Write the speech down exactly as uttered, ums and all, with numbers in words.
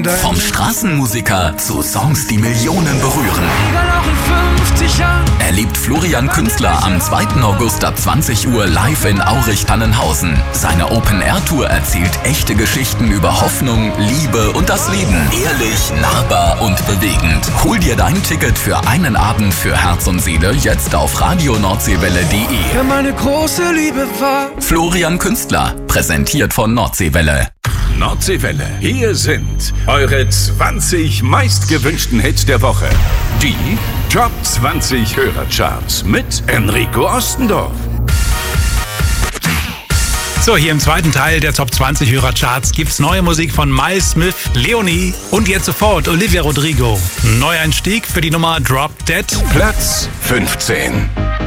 in deinem Vom Straßenmusiker zu Songs, die Millionen berühren. Egal auch in fünfzig Jahren. Erlebt Florian Künstler am zweiten August ab zwanzig Uhr live in Aurich-Tannenhausen. Seine Open-Air-Tour erzählt echte Geschichten über Hoffnung, Liebe und das Leben. Ehrlich, nahbar und bewegend. Hol dir dein Ticket für einen Abend für Herz und Seele jetzt auf radio nordseewelle punkt de. Wer meine große Liebe war. Florian Künstler, präsentiert von Nordseewelle. Nordseewelle, hier sind eure zwanzig meistgewünschten Hits der Woche. Die Top zwanzig Hörercharts mit Enrico Ostendorf. So, hier im zweiten Teil der Top zwanzig Hörercharts gibt's neue Musik von Miles Smith, Leonie und jetzt sofort Olivia Rodrigo. Neueinstieg für die Nummer Drop Dead. Platz fünfzehn.